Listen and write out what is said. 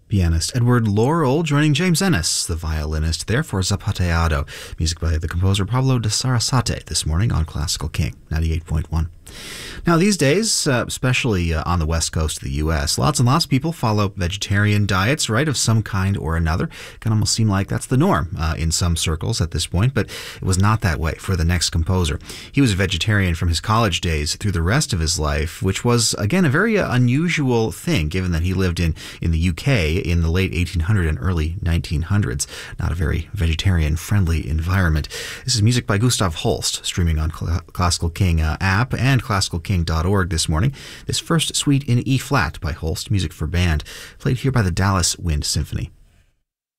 Pianist Edward Laurel joining James Ennis, the violinist, there for Zapateado. Music by the composer Pablo de Sarasate this morning on Classical King 98.1. Now, these days, especially on the west coast of the U.S., lots and lots of people follow vegetarian diets, right, of some kind or another. It can almost seem like that's the norm in some circles at this point, but it was not that way for the next composer. He was a vegetarian from his college days through the rest of his life, which was, again, a very unusual thing, given that he lived in the U.K. in the late 1800s and early 1900s. Not a very vegetarian-friendly environment. This is music by Gustav Holst, streaming on Classical King app and classicalking.org this morning. This first suite in E-flat by Holst, music for band, played here by the Dallas Wind Symphony.